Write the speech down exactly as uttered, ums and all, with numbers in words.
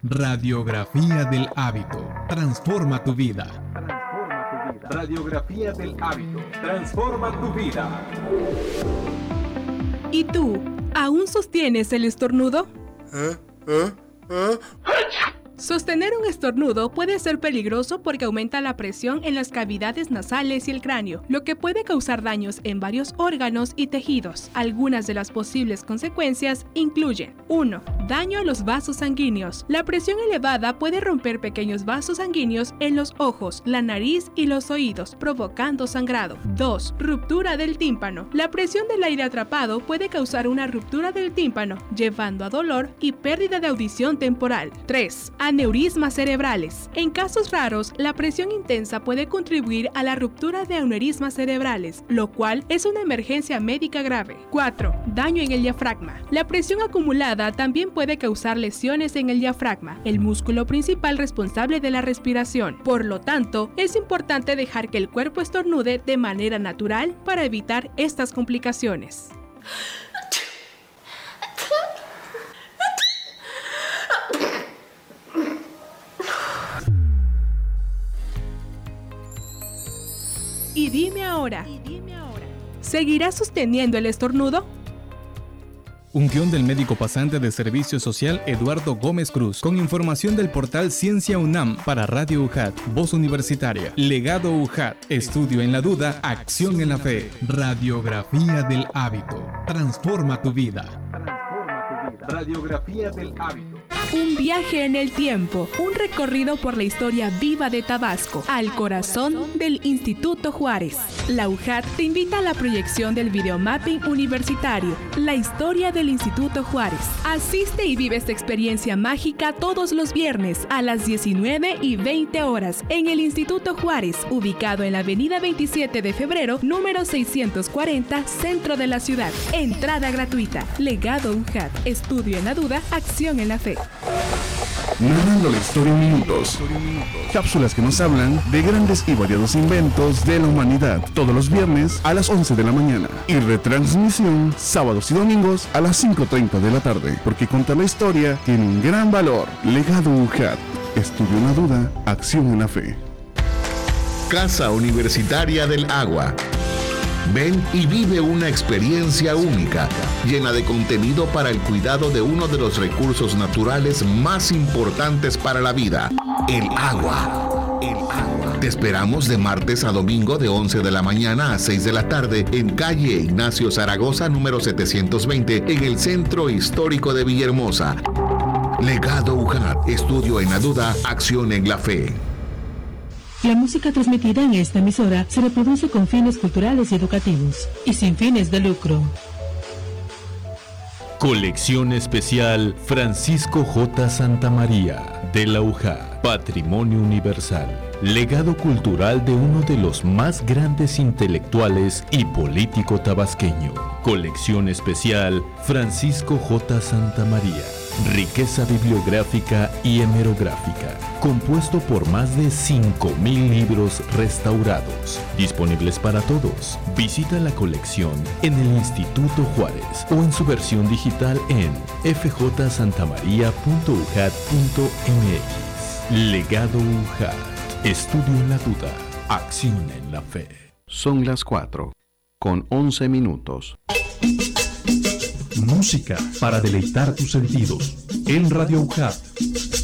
Radiografía del hábito. Transforma tu vida. Radiografía del hábito. Transforma tu vida. ¿Y tú, aún sostienes el estornudo? ¿Eh? ¿Eh? ¿Eh? Sostener un estornudo puede ser peligroso porque aumenta la presión en las cavidades nasales y el cráneo, lo que puede causar daños en varios órganos y tejidos. Algunas de las posibles consecuencias incluyen: uno. Daño a los vasos sanguíneos. La presión elevada puede romper pequeños vasos sanguíneos en los ojos, la nariz y los oídos, provocando sangrado. dos. Ruptura del tímpano. La presión del aire atrapado puede causar una ruptura del tímpano, llevando a dolor y pérdida de audición temporal. tres. Aneurismas cerebrales. En casos raros, la presión intensa puede contribuir a la ruptura de aneurismas cerebrales, lo cual es una emergencia médica grave. cuatro. Daño en el diafragma. La presión acumulada también puede causar lesiones en el diafragma, el músculo principal responsable de la respiración. Por lo tanto, es importante dejar que el cuerpo estornude de manera natural para evitar estas complicaciones. Y dime ahora, ¿seguirás sosteniendo el estornudo? Un guión del médico pasante de Servicio Social Eduardo Gómez Cruz, con información del portal Ciencia UNAM para Radio U J A T, Voz Universitaria, Legado U J A T, Estudio en la Duda, Acción en la Fe. Radiografía del hábito. Transforma tu vida. Radiografía del hábito. Un viaje en el tiempo, un recorrido por la historia viva de Tabasco, al corazón del Instituto Juárez. La U J A T te invita a la proyección del videomapping universitario, la historia del Instituto Juárez. Asiste y vive esta experiencia mágica todos los viernes a las diecinueve y veinte horas en el Instituto Juárez, ubicado en la avenida veintisiete de febrero, número seiscientos cuarenta, centro de la ciudad. Entrada gratuita. Legado U J A T. Estudio en la duda, acción en la fe. Narrando la historia en minutos. Cápsulas que nos hablan de grandes y variados inventos de la humanidad. Todos los viernes a las once de la mañana. Y retransmisión sábados y domingos a las cinco treinta de la tarde. Porque contar la historia tiene un gran valor. Legado U J A T. Estudio en la duda, acción en la fe. Casa Universitaria del Agua. Ven y vive una experiencia única, llena de contenido para el cuidado de uno de los recursos naturales más importantes para la vida, el agua. El agua. Te esperamos de martes a domingo de once de la mañana a seis de la tarde en calle Ignacio Zaragoza, número setecientos veinte, en el Centro Histórico de Villahermosa. Legado U J A T. Estudio en la duda, acción en la fe. La música transmitida en esta emisora se reproduce con fines culturales y educativos y sin fines de lucro. Colección especial Francisco J. Santamaría de la U J A T, Patrimonio Universal, legado cultural de uno de los más grandes intelectuales y político tabasqueño. Colección especial Francisco J. Santamaría. Riqueza bibliográfica y hemerográfica, compuesto por más de cinco mil libros restaurados, disponibles para todos. Visita la colección en el Instituto Juárez o en su versión digital en f j santamaría punto u j a t punto m x. Legado U J A T. Estudio en la duda, acción en la fe. Son las cuatro, con once minutos. Música para deleitar tus sentidos en Radio U J A T.